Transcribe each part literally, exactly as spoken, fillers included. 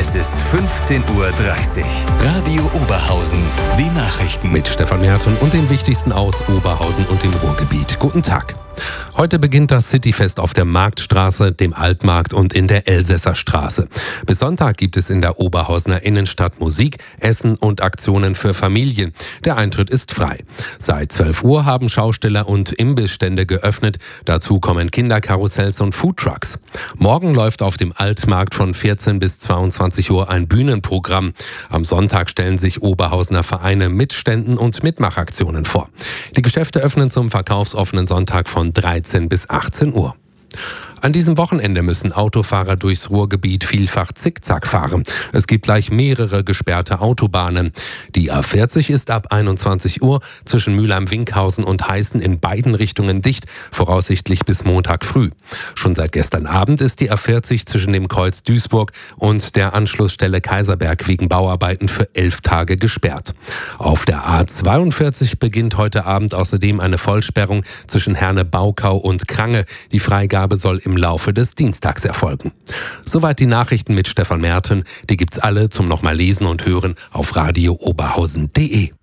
Es ist fünfzehn Uhr dreißig. Radio Oberhausen. Die Nachrichten. Mit Stefan Merten und dem Wichtigsten aus Oberhausen und dem Ruhrgebiet. Guten Tag. Heute beginnt das Cityfest auf der Marktstraße, dem Altmarkt und in der Elsässerstraße. Bis Sonntag gibt es in der Oberhausener Innenstadt Musik, Essen und Aktionen für Familien. Der Eintritt ist frei. Seit zwölf Uhr haben Schausteller und Imbissstände geöffnet. Dazu kommen Kinderkarussells und Foodtrucks. Morgen läuft auf dem Altmarkt von vierzehn bis zweiundzwanzig Uhr ein Bühnenprogramm. Am Sonntag stellen sich Oberhausener Vereine mit Ständen und Mitmachaktionen vor. Die Geschäfte öffnen zum verkaufsoffenen Sonntag von dreizehn bis achtzehn Uhr. An diesem Wochenende müssen Autofahrer durchs Ruhrgebiet vielfach zickzack fahren. Es gibt gleich mehrere gesperrte Autobahnen. Die A vierzig ist ab einundzwanzig Uhr zwischen Mülheim-Winkhausen und Heißen in beiden Richtungen dicht, voraussichtlich bis Montag früh. Schon seit gestern Abend ist die A vierzig zwischen dem Kreuz Duisburg und der Anschlussstelle Kaiserberg wegen Bauarbeiten für elf Tage gesperrt. Auf der A zweiundvierzig beginnt heute Abend außerdem eine Vollsperrung zwischen Herne-Baukau und Krange. Die Freigabe soll im Laufe des Dienstags erfolgen. Soweit die Nachrichten mit Stefan Merten. Die gibt's alle zum nochmal lesen und hören auf radio oberhausen punkt de.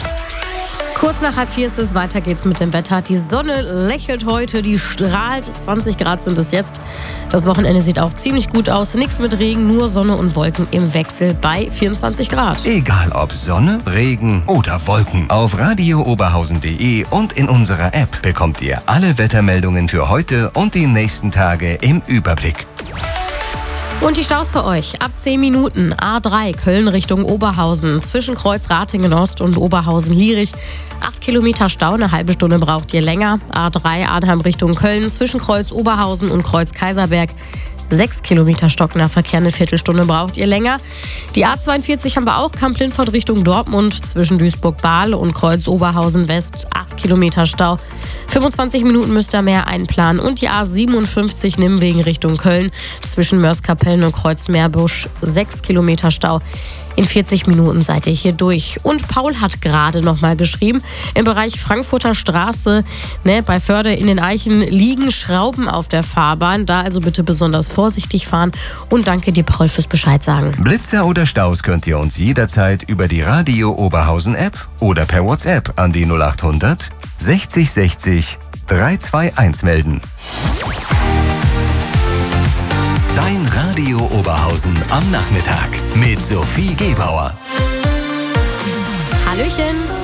Kurz nach halb vier ist es, weiter geht's mit dem Wetter. Die Sonne lächelt heute, die strahlt, zwanzig Grad sind es jetzt. Das Wochenende sieht auch ziemlich gut aus. Nichts mit Regen, nur Sonne und Wolken im Wechsel bei vierundzwanzig Grad. Egal ob Sonne, Regen oder Wolken. Auf radio oberhausen punkt de und in unserer App bekommt ihr alle Wettermeldungen für heute und die nächsten Tage im Überblick. Und die Staus für euch. Ab zehn Minuten. A drei Köln Richtung Oberhausen. Zwischen Kreuz Ratingen Ost und Oberhausen-Lierich. acht Kilometer Stau, eine halbe Stunde braucht ihr länger. A drei Arnheim Richtung Köln. Zwischen Kreuz Oberhausen und Kreuz Kaiserberg. sechs Kilometer stockender Verkehr, eine Viertelstunde braucht ihr länger. Die A zweiundvierzig haben wir auch, Kamp-Lindfort Richtung Dortmund, zwischen Duisburg-Bahl und Kreuz Oberhausen-West, acht Kilometer Stau. fünfundzwanzig Minuten müsst ihr mehr einplanen. Und die A siebenundfünfzig Nimwegen Richtung Köln, zwischen Mörs-Kapellen und Kreuz Meerbusch, sechs Kilometer Stau. In vierzig Minuten seid ihr hier durch. Und Paul hat gerade noch mal geschrieben, im Bereich Frankfurter Straße, ne, bei Förde in den Eichen liegen Schrauben auf der Fahrbahn. Da also bitte besonders vorsichtig fahren. Und danke dir, Paul, fürs Bescheid sagen. Blitzer oder Staus könnt ihr uns jederzeit über die Radio Oberhausen App oder per WhatsApp an die null acht hundert sechzig sechzig dreihundertzweiundundzwanzig melden. Dein Radio Oberhausen am Nachmittag mit Sophie Gebauer. Hallöchen.